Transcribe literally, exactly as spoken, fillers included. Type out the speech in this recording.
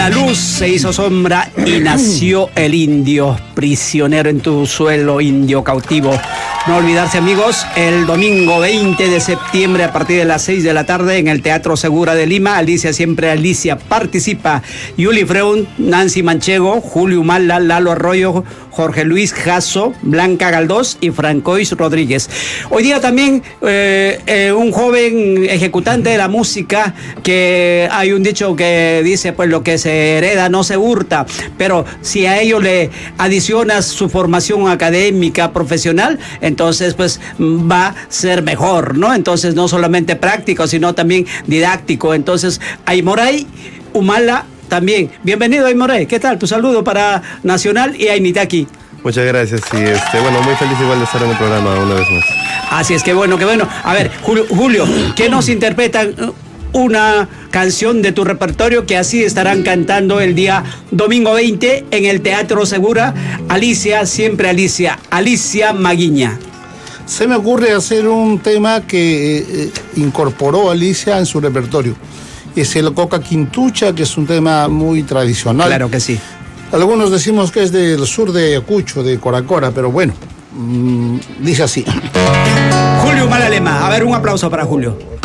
La luz se hizo sombra y nació el indio, prisionero en tu suelo, indio cautivo. No olvidarse, amigos, el domingo veinte de septiembre a partir de las seis de la tarde en el Teatro Segura de Lima. Alicia Siempre Alicia participa. Yuli Freund, Nancy Manchego, Julio Humala, Lalo Arroyo, Jorge Luis Jasso, Blanca Galdós y Francois Rodríguez. Hoy día también eh, eh, un joven ejecutante de la música, que hay un dicho que dice, pues lo que se hereda no se hurta, pero si a ello le adicionas su formación académica, profesional, entonces pues va a ser mejor, ¿no? Entonces no solamente práctico, sino también didáctico. Entonces, Aymoray Humala también. Bienvenido, Aymoray. ¿Qué tal? Tu saludo para Nacional y Ainitaki. Muchas gracias y este, bueno, muy feliz igual de estar en el programa una vez más. Así es, que bueno, que bueno. A ver, Julio, Julio, ¿qué nos interpretan una canción de tu repertorio que así estarán cantando el día domingo veinte en el Teatro Segura? Alicia Siempre Alicia, Alicia Maguiña. Se me ocurre hacer un tema que eh, incorporó Alicia en su repertorio. Es el Coca Quintucha, que es un tema muy tradicional. Claro que sí. Algunos decimos que es del sur de Ayacucho, de Coracora, pero bueno, mmm, dice así. Julio Malalema, a ver, un aplauso para Julio.